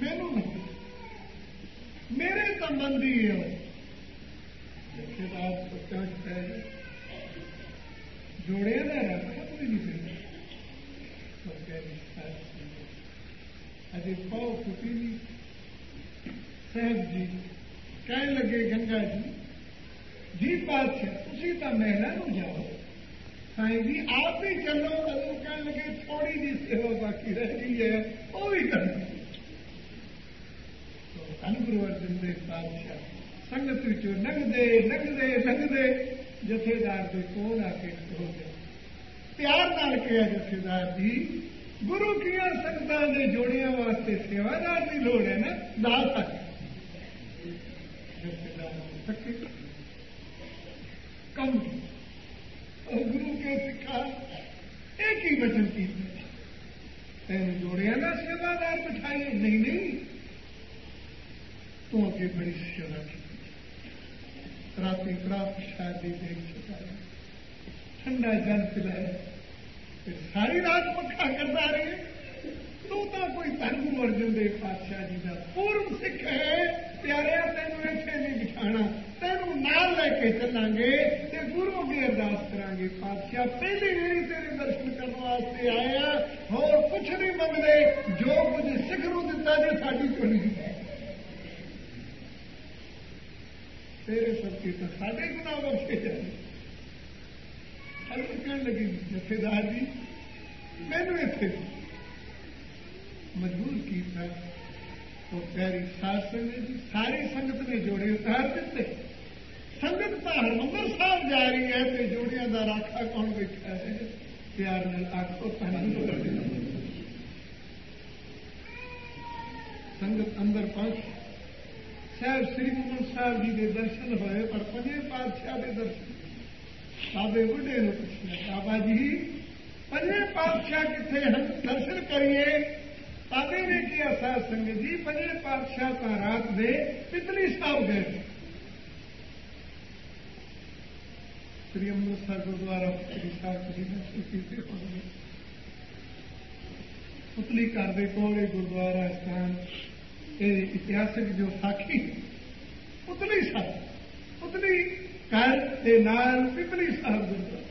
मैनू नहीं, मेरे संबंधी है। जथेदार सोचा है जोड़े ना रखा कोई नहीं तो अजे पाओ फुटी नहीं। साहब जी कह लगे गंगा जी बादशाह तुसी तो महलों में जाओ, साईं जी आप ही चलो। अदों कह लगे थोड़ी जी सेवा बाकी रह गई है वो भी करनी। तो धन गुरु अर्जन देव बादशाह संगत विचों लंघदे जथेदार के कोल आके खड़ो गए। प्यार नाल कहा जथेदार जी गुरु किया संगतां दे जोड़ियां वास्ते सेवादार की लोड़ है ना, दास आ। जथेदार थके कम और गुरु के सिखा एक ही वचन की तेन जोड़िया ना सेवादार बिठाए। नहीं तो अगे बड़ी सेवा की। राती कड़ा प्रसाद दी देख चुकाया, ठंडा जल पिलाया, फिर सारी रात पक्का करता रहे। तू तो कोई धन गुरु अर्जन देव पातशाह जी का पूर्व सिख है। प्यारिया तेनू इत्थे नहीं बिठाना, तेनू नाल लैके चलांगे ते गुरु अगे अरदास करांगे। पातशाह पहली मेरी तेरे दर्शन करने वास्ते आया, होर कुछ नहीं मंगदे, जो कुछ सिख नूं दिता जे साडी झोली च तेरे सबके तो साढ़े गुना बख्शे जाए। हल्क कहने लगी जथेदार जी मैनू इत्थे मजबूर किया। तो प्यारी साध संगत जी सारी संगत ने जोड़े उतार दिते। संगत तो हरमंदर साहब जा रही है तो जोड़िया का राखा कौन बैठा है? प्यार नाल आखो संगत अंदर पहुंच। साहब श्री गुरु साहब जी के दर्शन होए, पर पंजे पातशाह के दर्शन। बाबे बुढ़े ने पूछा बाबा जी पंजे पातशाह किथे हम दर्शन करिए? बाबे ने किया साध संगत जी पंजे पातशाह तो रात में पितली साहब गए। श्री अमृतसर गुरुद्वारा पितली साहब जी दर्शन कीते होंगे। पुतली घर के कोल गुरुद्वारा स्थान इतिहासिक जो साखी पुतली साहब, पुतली घर के नाल पिपली साहब गुरुद्वारा।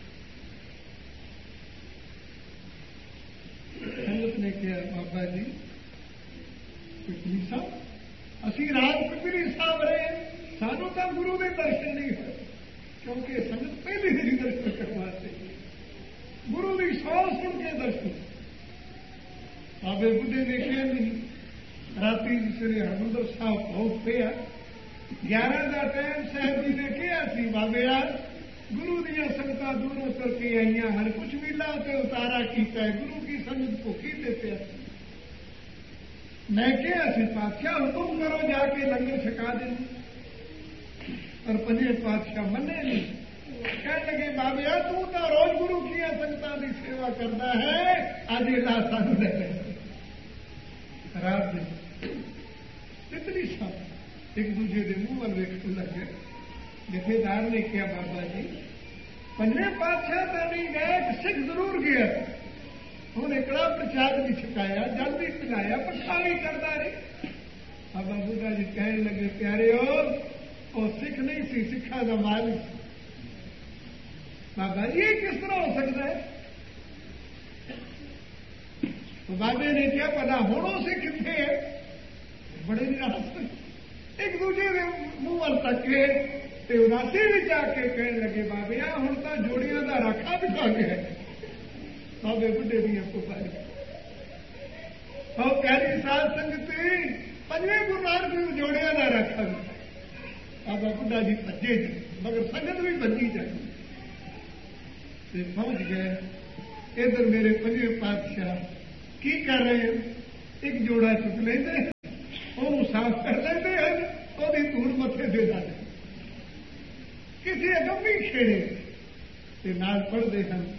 संगत ने कहा बाबा जी पिपली साहब असी रात पिपली साहब रहे, सानू तो गुरु के दर्शन नहीं हुए क्योंकि संगत पहले ही दर्शन करवाते गुरु की सौ सुन के दर्शन। बाबे बुढ़े ने कहा नहीं राती श्री हरमंदर साहब पहुंच पे 11 का टाइम साहब जी ने कहा सी बाबे यार गुरु दियां संगतां दूरों तुर के आईयां हर कुछ मिला ते उतारा किया है, गुरु की संगत भुखी देते। मैं कहा सी पातशाह हुक्म करो जाके लंगर छका दे, पर पंजे पातशाह मने नहीं। कह लगे बाबे यार तू तो रोज गुरु की संगतां की सेवा करता है, अज ला सानू ले रात पितली साहब एक दूजे के मुंह वाल वेखन लगे। जथेदार ने कहा बाबा जी पंजे पातशाह तो नहीं गए, सिख जरूर गया। उन्हें कड़ा प्रसाद भी छकाया, जल भी पिलाया, पक्का भी करता रहे। बाबा बुढ़ा जी कहने लगे प्यारे और सिख नहीं सी, सिखा का मालिक। बाबा जी ये किस तरह हो सकता है? तो बाबे ने क्या पता होड़ों से कितने है? बड़े निराश एक दूजे के मुंह वाल तके ते उदासी भी जाके कहने लगे बाबे आ हुण तां जोड़ियां दा राखा बिठा गया। बाबे बुढ़े दी पुकारी और प्यारी साध संगत पंजे गुरु नानक देव जोड़ियां दा राखा। बाबा बुढ़ा जी भजे मगर संगत भी भजी जाए पहुंच गए। इधर मेरे पंजे पातशाह की कर रहे हैं? एक जोड़ा चुक लेते ਉਹਨੂੰ ਸਾਫ਼ ਕਰ ਲੈਂਦੇ ਹਨ, ਉਹਦੀ ਧੂੜ ਮੱਥੇ ਦੇ ਦਿੰਦੇ। ਕਿਸੇ ਅਗੰਮੀ ਖੇੜੇ ਤੇ ਨਾਲ ਪੜ੍ਹਦੇ ਹਨ